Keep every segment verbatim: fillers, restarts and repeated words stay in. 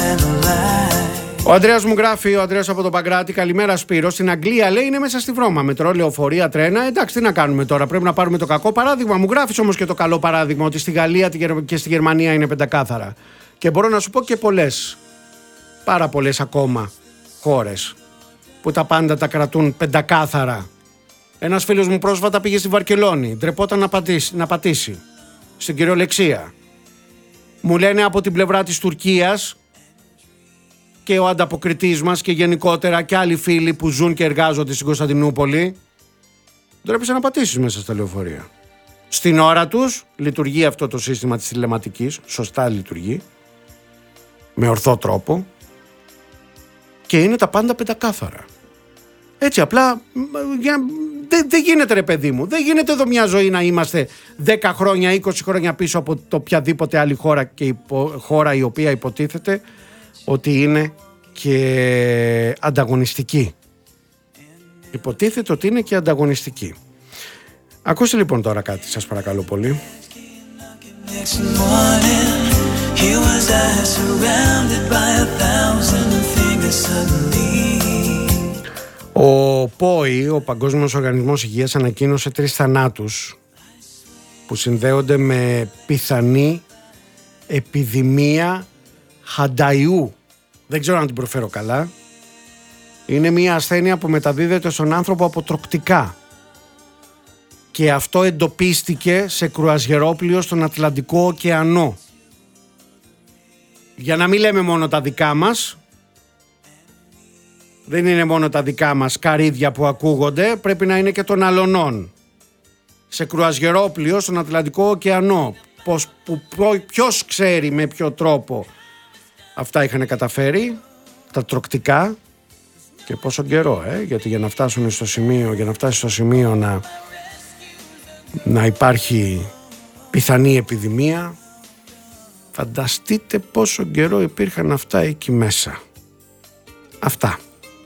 Ο Ανδρέας μου γράφει, ο Ανδρέας από τον Παγκράτη, καλημέρα Σπύρο. Στην Αγγλία λέει είναι μέσα στη βρώμα. Μετρό, λεωφορεία, τρένα. Εντάξει, τι να κάνουμε τώρα. Πρέπει να πάρουμε το κακό παράδειγμα. Μου γράφεις όμως και το καλό παράδειγμα ότι στη Γαλλία και στη Γερμανία είναι πεντακάθαρα. Και μπορώ να σου πω και πολλές, πάρα πολλές ακόμα χώρες που τα πάντα τα κρατούν πεντακάθαρα. Ένας φίλος μου πρόσφατα πήγε στη Βαρκελόνη. Ντρεπόταν να πατήσει, να πατήσει στην κυριολεξία. Μου λένε από την πλευρά της Τουρκίας και ο ανταποκριτής μας και γενικότερα και άλλοι φίλοι που ζουν και εργάζονται στην Κωνσταντινούπολη, ντρέπεσαι να πατήσεις μέσα στα λεωφορεία. Στην ώρα τους λειτουργεί αυτό το σύστημα της τηλεματικής, σωστά λειτουργεί, με ορθό τρόπο και είναι τα πάντα πεντακάθαρα. Έτσι απλά δεν δε γίνεται ρε παιδί μου, δεν γίνεται εδώ μια ζωή να είμαστε δέκα χρόνια, είκοσι χρόνια πίσω από το οποιαδήποτε άλλη χώρα και υπο, χώρα η οποία υποτίθεται ότι είναι και ανταγωνιστική. Υποτίθεται ότι είναι και ανταγωνιστική. Ακούστε λοιπόν τώρα κάτι, σας παρακαλώ πολύ. Ο ΠΟΗ, ο Παγκόσμιος Οργανισμός Υγείας, ανακοίνωσε τρεις θανάτους που συνδέονται με πιθανή επιδημία χανταϊού. Δεν ξέρω αν την προφέρω καλά. Είναι μια ασθένεια που μεταδίδεται στον άνθρωπο από τροκτικά. Και αυτό εντοπίστηκε σε κρουαζιερόπλοιο στον Ατλαντικό ωκεανό. Για να μην λέμε μόνο τα δικά μας, δεν είναι μόνο τα δικά μας καρύδια που ακούγονται, πρέπει να είναι και των αλωνών. Σε κρουαζιερόπλοιο στον Ατλαντικό ωκεανό. Πώς, που, ποιος ξέρει με ποιο τρόπο αυτά είχαν καταφέρει, τα τροκτικά, και πόσο καιρό, ε, γιατί για να φτάσουν στο σημείο, για να φτάσει στο σημείο να, να υπάρχει πιθανή επιδημία, φανταστείτε πόσο καιρό υπήρχαν αυτά εκεί μέσα. Αυτά.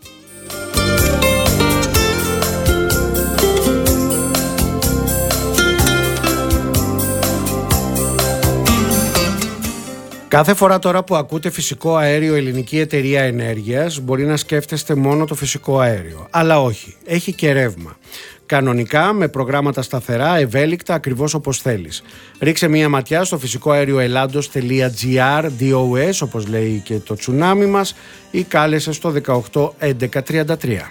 Κάθε φορά τώρα που ακούτε φυσικό αέριο ελληνική εταιρεία ενέργειας, μπορεί να σκέφτεστε μόνο το φυσικό αέριο. Αλλά όχι, έχει και ρεύμα. Κανονικά, με προγράμματα σταθερά, ευέλικτα, ακριβώς όπως θέλεις. Ρίξε μία ματιά στο φυσικό αέριο ελλάντος τελεία τζι άρ, ντι ο ες, όπως λέει και το τσουνάμι μας, ή κάλεσε στο δεκαοκτώ έντεκα τριάντα τρία.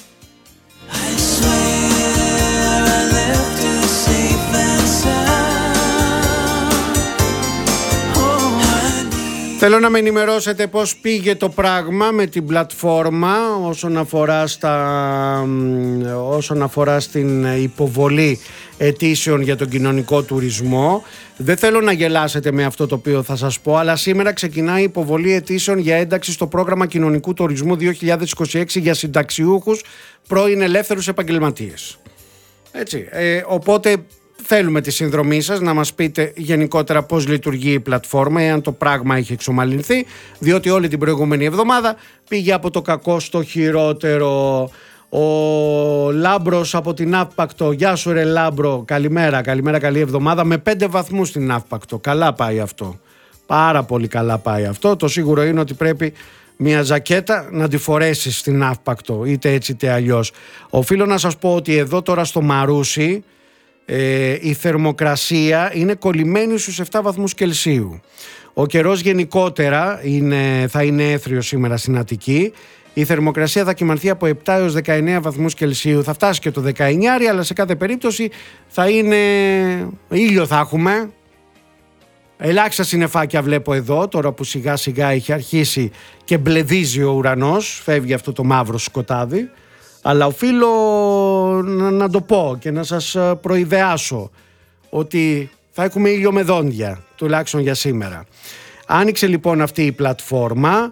Θέλω να με ενημερώσετε πώς πήγε το πράγμα με την πλατφόρμα όσον αφορά, στα, όσον αφορά στην υποβολή αιτήσεων για τον κοινωνικό τουρισμό. Δεν θέλω να γελάσετε με αυτό το οποίο θα σας πω, αλλά σήμερα ξεκινάει η υποβολή αιτήσεων για ένταξη στο πρόγραμμα κοινωνικού τουρισμού δύο χιλιάδες είκοσι έξι για συνταξιούχους πρώην ελεύθερους επαγγελματίες. Έτσι, ε, οπότε... θέλουμε τη συνδρομή σας να μας πείτε γενικότερα πώς λειτουργεί η πλατφόρμα, εάν το πράγμα έχει εξομαλυνθεί, διότι όλη την προηγούμενη εβδομάδα πήγε από το κακό στο χειρότερο. Ο Λάμπρος από την Αύπακτο, γεια σου ρε Λάμπρο, καλημέρα, καλημέρα, καλή εβδομάδα, με πέντε βαθμούς στην Αύπακτο. Καλά πάει αυτό, πάρα πολύ καλά πάει αυτό. Το σίγουρο είναι ότι πρέπει μια ζακέτα να τη φορέσεις στην Αύπακτο, είτε έτσι είτε αλλιώς. Οφείλω να σας πω ότι εδώ τώρα στο Μαρούσι, Ε, η θερμοκρασία είναι κολλημένη στους επτά βαθμούς Κελσίου. Ο καιρός γενικότερα είναι, θα είναι έθριο σήμερα στην Αττική. Η θερμοκρασία θα κυμανθεί από επτά έως δεκαεννέα βαθμούς Κελσίου. Θα φτάσει και το δεκαεννιά, αλλά σε κάθε περίπτωση θα είναι ήλιο, θα έχουμε. Ελάχιστα συννεφάκια βλέπω εδώ, τώρα που σιγά σιγά έχει αρχίσει και μπλεδίζει ο ουρανός, φεύγει αυτό το μαύρο σκοτάδι. Αλλά οφείλω να, να το πω και να σας προειδεάσω ότι θα έχουμε ήλιο με δόντια, τουλάχιστον για σήμερα. Άνοιξε λοιπόν αυτή η πλατφόρμα,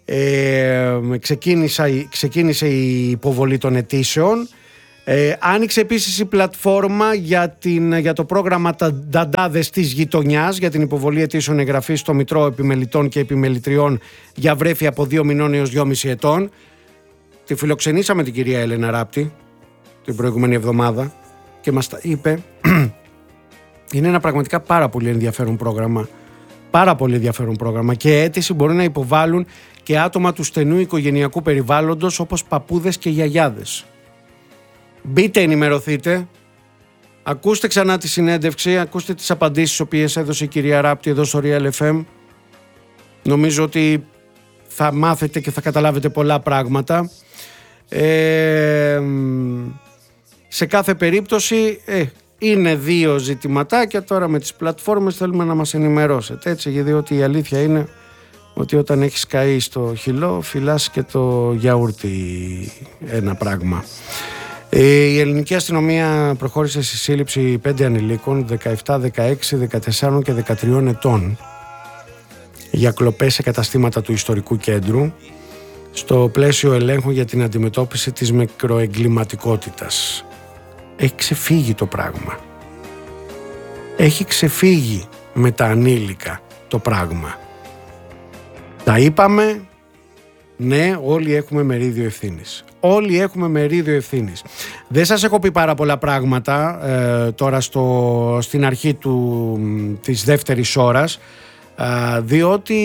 ε, ξεκίνησε, ξεκίνησε η υποβολή των αιτήσεων. Ε, άνοιξε επίσης η πλατφόρμα για, την, για το πρόγραμμα Νταντάδες της Γειτονιάς, για την υποβολή αιτήσεων εγγραφής στο Μητρό Επιμελητών και Επιμελητριών για βρέφη από δύο μηνών έως δυόμισι ετών. Τη φιλοξενήσαμε την κυρία Έλενα Ράπτη την προηγούμενη εβδομάδα και μας τα είπε. Είναι ένα πραγματικά πάρα πολύ ενδιαφέρον πρόγραμμα Πάρα πολύ ενδιαφέρον πρόγραμμα και αίτηση μπορεί να υποβάλουν και άτομα του στενού οικογενειακού περιβάλλοντος όπως παππούδες και γιαγιάδες. Μπείτε, ενημερωθείτε, ακούστε ξανά τη συνέντευξη, ακούστε τις απαντήσεις που έδωσε η κυρία Ράπτη εδώ στο Real εφ εμ. Νομίζω ότι θα μάθετε και θα καταλάβετε πολλά πράγματα. Ε, σε κάθε περίπτωση ε, είναι δύο ζητηματάκια. Τώρα με τις πλατφόρμες θέλουμε να μας ενημερώσετε, έτσι, γιατί ότι η αλήθεια είναι ότι όταν έχεις καεί στο χυλό φυλάς και το γιαούρτι ένα πράγμα. Η ελληνική αστυνομία προχώρησε στη σύλληψη πέντε ανηλίκων δεκαεπτά, δεκαέξι, δεκατέσσερα και δεκατρία ετών για κλοπές σε καταστήματα του ιστορικού κέντρου στο πλαίσιο ελέγχου για την αντιμετώπιση της μικροεγκληματικότητας. Έχει ξεφύγει το πράγμα. Έχει ξεφύγει με τα ανήλικα το πράγμα. Τα είπαμε, ναι, όλοι έχουμε μερίδιο ευθύνης. Όλοι έχουμε μερίδιο ευθύνης. Δεν σας έχω πει πάρα πολλά πράγματα ε, τώρα στο, στην αρχή του, της δεύτερης ώρας, ε, διότι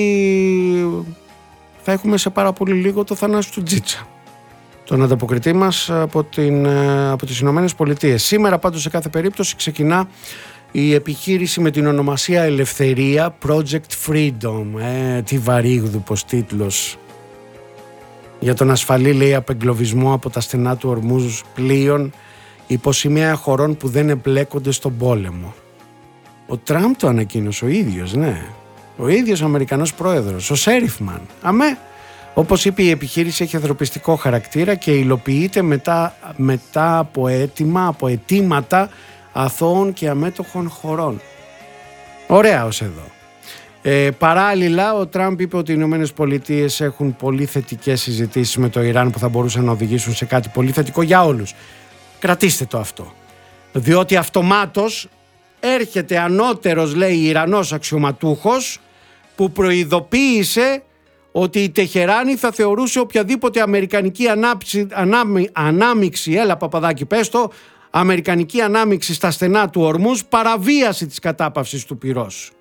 θα έχουμε σε πάρα πολύ λίγο το θανάσι του Τζίτσα, τον ανταποκριτή μας από, την, από τις Ηνωμένες Πολιτείες. Σήμερα πάντως σε κάθε περίπτωση ξεκινά η επιχείρηση με την ονομασία Ελευθερία, Project Freedom. Ε, τι βαρύγδουπος τίτλος. Για τον ασφαλή, λέει, απεγκλωβισμό από τα στενά του Ορμούζ πλοίων υπό σημαία χωρών που δεν εμπλέκονται στον πόλεμο. Ο Τραμπ το ανακοίνωσε ο ίδιος, ναι. Ο ίδιος Αμερικανός πρόεδρος, ο Σέριφμαν. Αμέ. Όπως είπε, η επιχείρηση έχει ανθρωπιστικό χαρακτήρα και υλοποιείται μετά, μετά από αίτημα, από αιτήματα αθώων και αμέτωχων χωρών. Ωραία ως εδώ. Ε, παράλληλα, ο Τραμπ είπε ότι οι Ηνωμένες Πολιτείες έχουν πολύ θετικές συζητήσεις με το Ιράν που θα μπορούσαν να οδηγήσουν σε κάτι πολύ θετικό για όλους. Κρατήστε το αυτό. Διότι αυτομάτως έρχεται ανώτερος, λέει, Ιρανός αξιωματούχος που προειδοποίησε ότι η Τεχεράνη θα θεωρούσε οποιαδήποτε αμερικανική ανάψη, ανάμι, ανάμιξη, έλα παπαδάκι πες το, αμερικανική ανάμιξη στα στενά του Ορμούζ παραβίαση της κατάπαυσης του πυρός.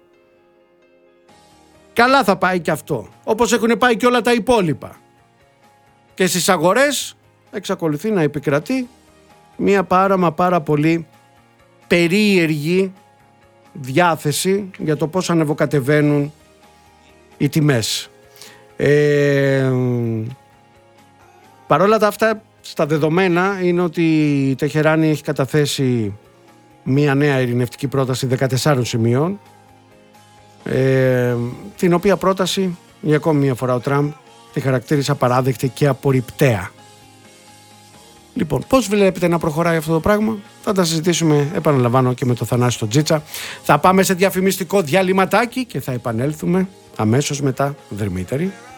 Καλά θα πάει και αυτό, όπως έχουν πάει και όλα τα υπόλοιπα. Και στις αγορές εξακολουθεί να επικρατεί μια πάρα μα πάρα πολύ περίεργη διάθεση για το πώς ανεβοκατεβαίνουν οι τιμές. Ε, παρόλα τα αυτά, στα δεδομένα είναι ότι η Τεχεράνη έχει καταθέσει μια νέα ειρηνευτική πρόταση δεκατεσσάρων σημείων, ε, την οποία πρόταση για ακόμη μια φορά ο Τραμπ τη χαρακτήρισε απαράδεκτη και απορριπταία. Λοιπόν, πώς βλέπετε να προχωράει αυτό το πράγμα? Θα τα συζητήσουμε, επαναλαμβάνω, και με το Θανάση τον Τζίτσα. Θα πάμε σε διαφημιστικό διαλυματάκι και θα επανέλθουμε αμέσως μετά. Δερμήτερη.